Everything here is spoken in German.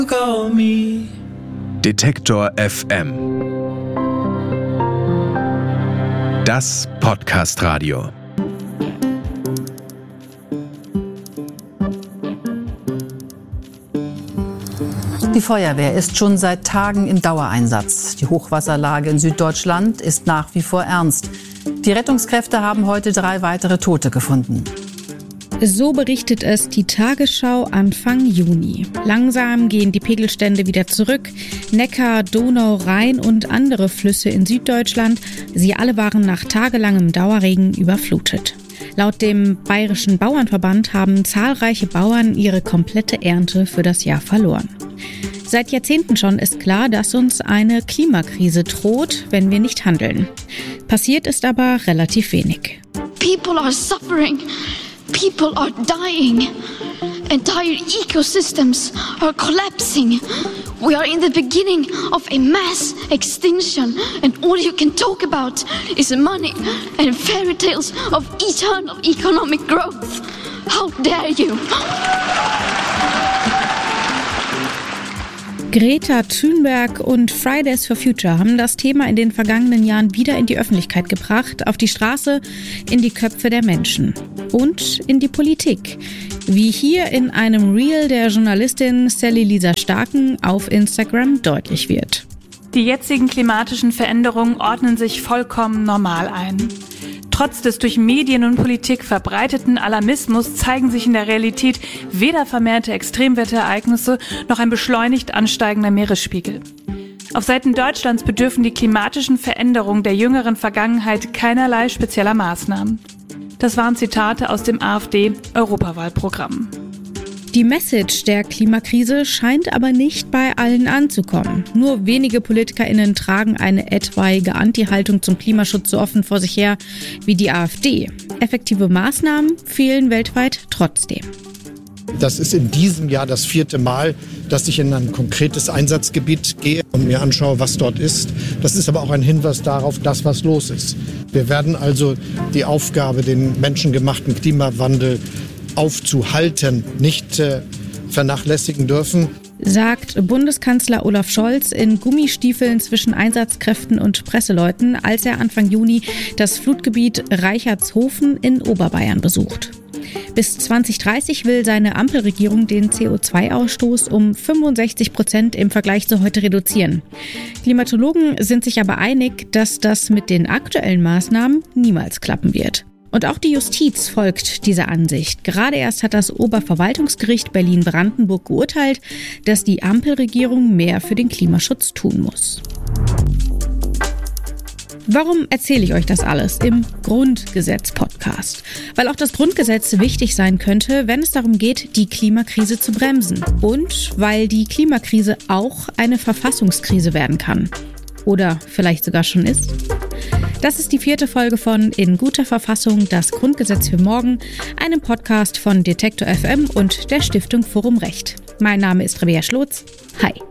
Detektor FM. Das Podcast-Radio. Die Feuerwehr ist schon seit Tagen im Dauereinsatz. Die Hochwasserlage in Süddeutschland ist nach wie vor ernst. Die Rettungskräfte haben heute 3 weitere Tote gefunden. So berichtet es die Tagesschau Anfang Juni. Langsam gehen die Pegelstände wieder zurück. Neckar, Donau, Rhein und andere Flüsse in Süddeutschland, sie alle waren nach tagelangem Dauerregen überflutet. Laut dem Bayerischen Bauernverband haben zahlreiche Bauern ihre komplette Ernte für das Jahr verloren. Seit Jahrzehnten schon ist klar, dass uns eine Klimakrise droht, wenn wir nicht handeln. Passiert ist aber relativ wenig. People are suffering. People are dying. Entire ecosystems are collapsing. We are in the beginning of a mass extinction, and all you can talk about is money and fairy tales of eternal economic growth. How dare you? Greta Thunberg und Fridays for Future haben das Thema in den vergangenen Jahren wieder in die Öffentlichkeit gebracht, auf die Straße, in die Köpfe der Menschen und in die Politik. Wie hier in einem Reel der Journalistin Sally Lisa Starken auf Instagram deutlich wird. Die jetzigen klimatischen Veränderungen ordnen sich vollkommen normal ein. Trotz des durch Medien und Politik verbreiteten Alarmismus zeigen sich in der Realität weder vermehrte Extremwetterereignisse noch ein beschleunigt ansteigender Meeresspiegel. Auf Seiten Deutschlands bedürfen die klimatischen Veränderungen der jüngeren Vergangenheit keinerlei spezieller Maßnahmen. Das waren Zitate aus dem AfD-Europawahlprogramm. Die Message der Klimakrise scheint aber nicht bei allen anzukommen. Nur wenige PolitikerInnen tragen eine etwaige Anti-Haltung zum Klimaschutz so offen vor sich her wie die AfD. Effektive Maßnahmen fehlen weltweit trotzdem. Das ist in diesem Jahr das 4. Mal, dass ich in ein konkretes Einsatzgebiet gehe und mir anschaue, was dort ist. Das ist aber auch ein Hinweis darauf, dass was los ist. Wir werden also die Aufgabe, den menschengemachten Klimawandel aufzuhalten, nicht vernachlässigen dürfen, sagt Bundeskanzler Olaf Scholz in Gummistiefeln zwischen Einsatzkräften und Presseleuten, als er Anfang Juni das Flutgebiet Reichertshofen in Oberbayern besucht. Bis 2030 will seine Ampelregierung den CO2-Ausstoß um 65% im Vergleich zu heute reduzieren. Klimatologen sind sich aber einig, dass das mit den aktuellen Maßnahmen niemals klappen wird. Und auch die Justiz folgt dieser Ansicht. Gerade erst hat das Oberverwaltungsgericht Berlin-Brandenburg geurteilt, dass die Ampelregierung mehr für den Klimaschutz tun muss. Warum erzähle ich euch das alles im Grundgesetz-Podcast? Weil auch das Grundgesetz wichtig sein könnte, wenn es darum geht, die Klimakrise zu bremsen. Und weil die Klimakrise auch eine Verfassungskrise werden kann. Oder vielleicht sogar schon ist. Das ist die 4. Folge von In guter Verfassung, das Grundgesetz für morgen, einem Podcast von Detektor FM und der Stiftung Forum Recht. Mein Name ist Rabea Schlotz. Hi.